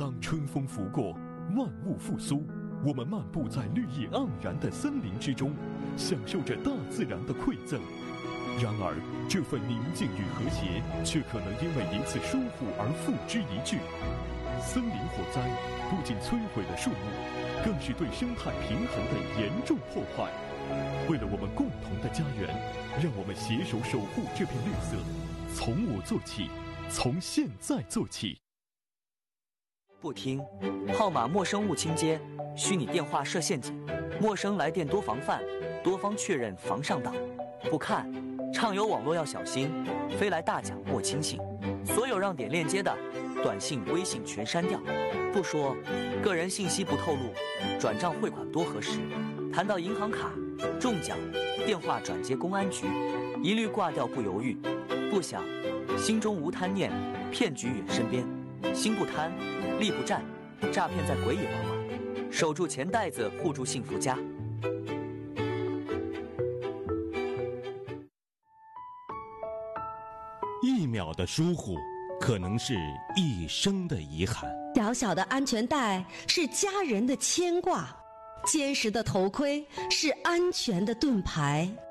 当春风拂过，万物复苏，我们漫步在绿意盎然的森林之中，享受着大自然的馈赠。然而，这份宁静与和谐，却可能因为一次疏忽而付之一炬。森林火灾不仅摧毁了树木，更是对生态平衡的严重破坏。为了我们共同的家园，让我们携手守护这片绿色，从我做起，从现在做起。 不听，号码陌生勿倾接，虚拟电话设陷阱，陌生来电多防范，多方确认防上当。不看，畅游网络要小心，飞来大奖莫轻信。所有让点链接的短信、微信全删掉。不说，个人信息不透露，转账汇款多核实。谈到银行卡、中奖、电话转接公安局，一律挂掉不犹豫。不想，心中无贪念，骗局远身边。心不贪，力不战，诈骗在鬼也旁边。守住钱袋子，护住幸福家。 一秒的疏忽，可能是一生的遗憾。 小小的安全带是家人的牵挂，坚实的头盔是安全的盾牌。